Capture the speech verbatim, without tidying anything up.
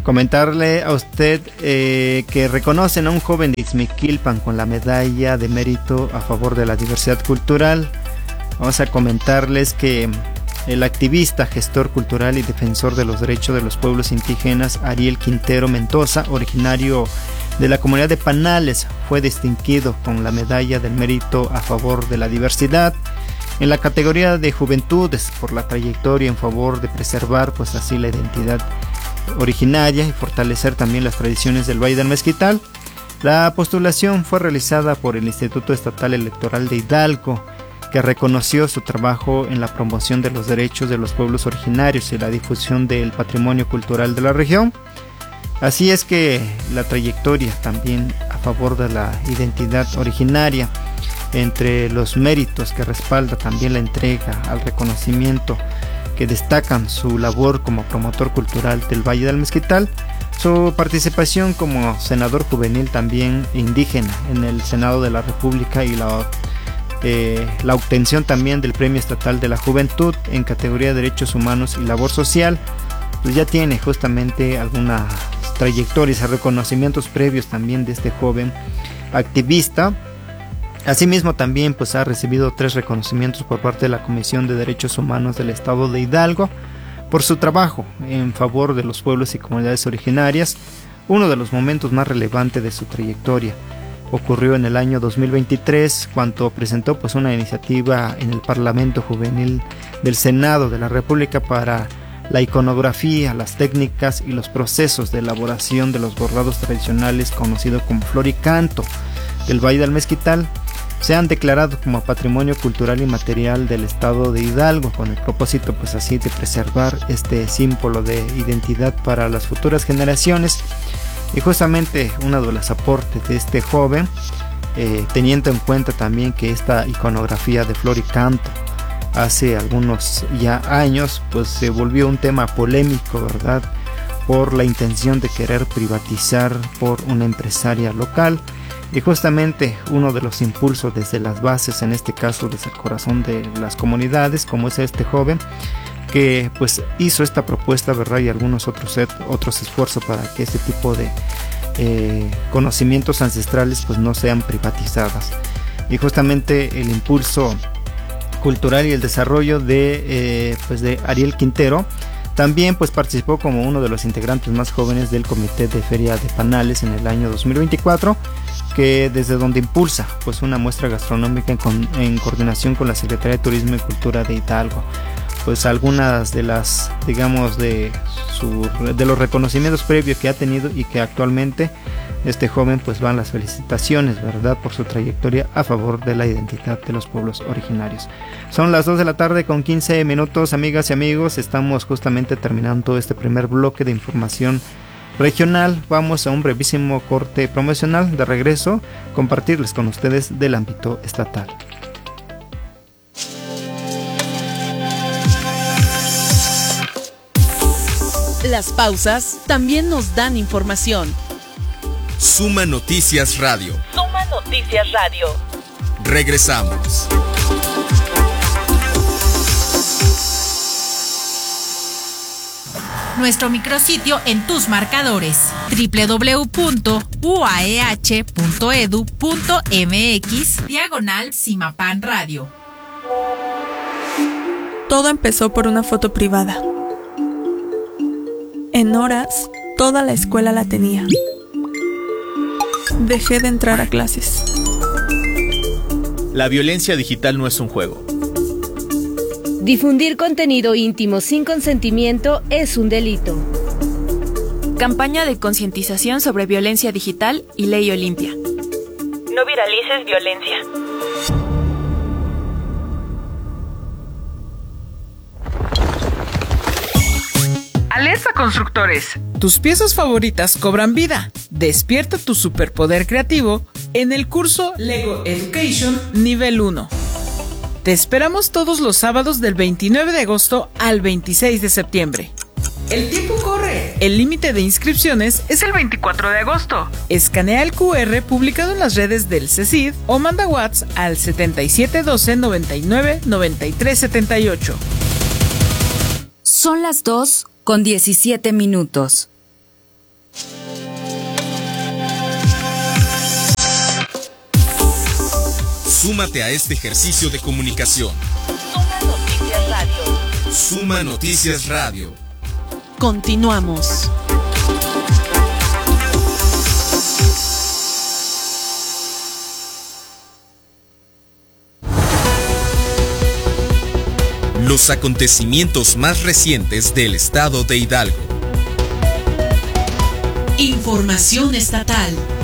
Comentarle a usted eh, que reconocen a un joven de Ixmiquilpan con la medalla de mérito a favor de la diversidad cultural. Vamos a comentarles que el activista, gestor cultural y defensor de los derechos de los pueblos indígenas Ariel Quintero Mendoza, originario de la comunidad de Panales, fue distinguido con la medalla del mérito a favor de la diversidad en la categoría de juventudes por la trayectoria en favor de preservar pues así la identidad originaria y fortalecer también las tradiciones del Valle del Mezquital. La postulación fue realizada por el Instituto Estatal Electoral de Hidalgo, que reconoció su trabajo en la promoción de los derechos de los pueblos originarios y la difusión del patrimonio cultural de la región. Así es que la trayectoria también a favor de la identidad originaria, entre los méritos que respalda también la entrega al reconocimiento que destacan su labor como promotor cultural del Valle del Mezquital, su participación como senador juvenil también indígena en el Senado de la República y la, eh, la obtención también del Premio Estatal de la Juventud en categoría de Derechos Humanos y Labor Social, pues ya tiene justamente algunas trayectorias y reconocimientos previos también de este joven activista. Asimismo también pues ha recibido tres reconocimientos por parte de la Comisión de Derechos Humanos del Estado de Hidalgo por su trabajo en favor de los pueblos y comunidades originarias. Uno de los momentos más relevantes de su trayectoria ocurrió en el año dos mil veintitrés, cuando presentó pues una iniciativa en el Parlamento Juvenil del Senado de la República para la iconografía, las técnicas y los procesos de elaboración de los bordados tradicionales conocidos como floricanto del Valle del Mezquital. Se han declarado como patrimonio cultural y material del estado de Hidalgo, con el propósito pues así de preservar este símbolo de identidad para las futuras generaciones. Y justamente uno de los aportes de este joven, eh, teniendo en cuenta también que esta iconografía de flor y canto hace algunos ya años pues se volvió un tema polémico, ¿verdad?, por la intención de querer privatizar por una empresaria local. Y justamente uno de los impulsos desde las bases, en este caso desde el corazón de las comunidades, como es este joven que pues hizo esta propuesta, ¿verdad?, y algunos otros otros esfuerzos para que este tipo de eh, conocimientos ancestrales pues no sean privatizadas. Y justamente el impulso cultural y el desarrollo de eh, pues de Ariel Quintero también pues participó como uno de los integrantes más jóvenes del Comité de Feria de Panales en el año dos mil veinticuatro, que desde donde impulsa pues una muestra gastronómica en, con, en coordinación con la Secretaría de Turismo y Cultura de Hidalgo. Pues algunas de las, digamos, de, su, de los reconocimientos previos que ha tenido y que actualmente este joven pues van las felicitaciones, ¿verdad?, por su trayectoria a favor de la identidad de los pueblos originarios. Son las dos de la tarde con quince minutos, amigas y amigos. Estamos justamente terminando este primer bloque de información regional. Vamos a un brevísimo corte promocional. De regreso, compartirles con ustedes del ámbito estatal. Las pausas también nos dan información. Suma Noticias Radio. Suma Noticias Radio. Regresamos. Nuestro micrositio en tus marcadores: doble u doble u doble u punto u a e h punto e d u punto m x diagonal Simapan Radio. Todo empezó por una foto privada. En horas, toda la escuela la tenía. Dejé de entrar a clases. La violencia digital no es un juego. Difundir contenido íntimo sin consentimiento es un delito. Campaña de concientización sobre violencia digital y Ley Olimpia. No viralices violencia. Alesa Constructores. Tus piezas favoritas cobran vida. Despierta tu superpoder creativo en el curso Lego Education Nivel uno. Te esperamos todos los sábados del veintinueve de agosto al veintiséis de septiembre. El tiempo corre. El límite de inscripciones es el veinticuatro de agosto. Escanea el cu erre publicado en las redes del CECID o manda WhatsApp al setenta y siete doce noventa y nueve noventa y tres setenta y ocho. Son las dos con diecisiete minutos. Súmate a este ejercicio de comunicación. Suma Noticias Radio. Suma Noticias Radio. Continuamos. Los acontecimientos más recientes del estado de Hidalgo. Información estatal.